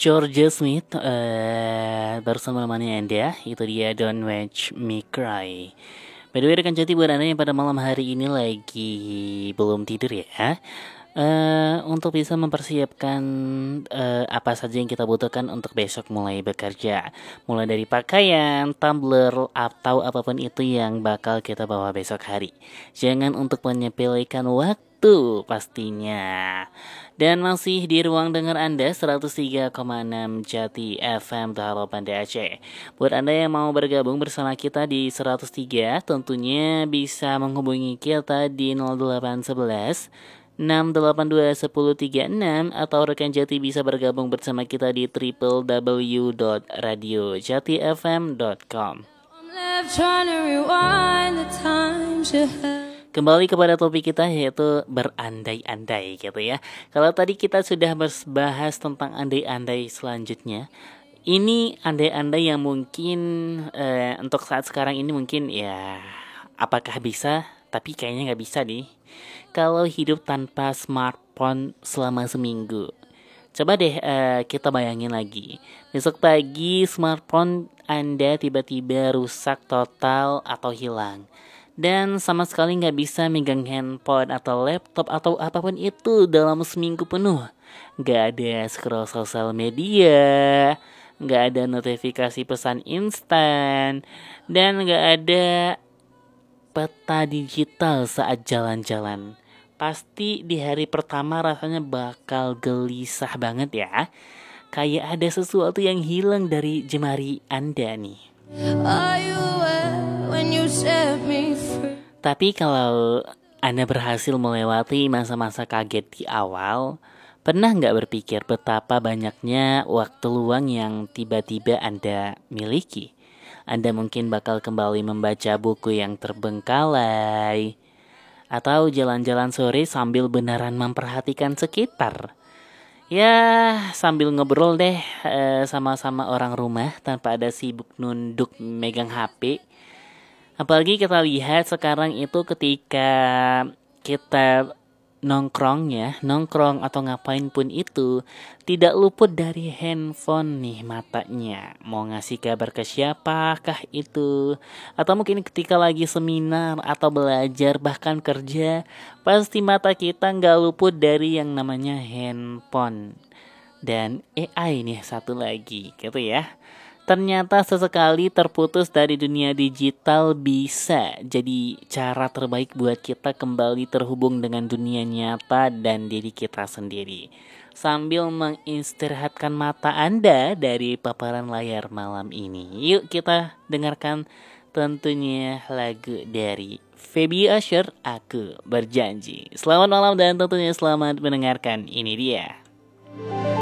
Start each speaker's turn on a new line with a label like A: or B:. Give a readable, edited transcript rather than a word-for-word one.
A: George Smith barusan menemani Anda. Itu dia Don't Watch Me Cry. By the way, rekan Jati, buat Anda yang pada malam hari ini lagi belum tidur ya, untuk bisa mempersiapkan apa saja yang kita butuhkan untuk besok mulai bekerja, mulai dari pakaian, tumbler, atau apapun itu yang bakal kita bawa besok hari. Jangan untuk menyepelekan waktu pastinya. Dan masih di ruang dengar Anda 103,6 Jati FM Harapan Aceh. Buat Anda yang mau bergabung bersama kita di 103, tentunya bisa menghubungi kita di 0811 682 1036 atau rekan Jati bisa bergabung bersama kita di www.radiojati.fm.com. Kembali kepada topik kita, yaitu berandai-andai gitu ya. Kalau tadi kita sudah bahas tentang andai-andai, selanjutnya ini andai-andai yang mungkin untuk saat sekarang ini mungkin ya apakah bisa, tapi kayaknya gak bisa nih. Kalau hidup tanpa smartphone selama seminggu, coba deh kita bayangin lagi. Besok pagi smartphone Anda tiba-tiba rusak total atau hilang, dan sama sekali gak bisa megang handphone atau laptop atau apapun itu dalam seminggu penuh. Gak ada scroll sosial media, gak ada notifikasi pesan instan, dan gak ada peta digital saat jalan-jalan. Pasti di hari pertama rasanya bakal gelisah banget ya. Kayak ada sesuatu yang hilang dari jemari Anda nih. Tapi kalau Anda berhasil melewati masa-masa kaget di awal, pernah nggak berpikir betapa banyaknya waktu luang yang tiba-tiba Anda miliki? Anda mungkin bakal kembali membaca buku yang terbengkalai, atau jalan-jalan sore sambil beneran memperhatikan sekitar. Ya, sambil ngobrol deh sama-sama orang rumah tanpa ada sibuk nunduk megang HP. Apalagi kita lihat sekarang itu ketika kita nongkrong atau ngapain pun itu, tidak luput dari handphone nih matanya. Mau ngasih kabar ke siapakah itu, atau mungkin ketika lagi seminar atau belajar bahkan kerja, pasti mata kita gak luput dari yang namanya handphone. Dan AI nih satu lagi gitu ya. Ternyata sesekali terputus dari dunia digital bisa jadi cara terbaik buat kita kembali terhubung dengan dunia nyata dan diri kita sendiri, sambil mengistirahatkan mata Anda dari paparan layar malam ini. Yuk kita dengarkan tentunya lagu dari Feby Asher, Aku Berjanji. Selamat malam dan tentunya selamat mendengarkan. Ini dia.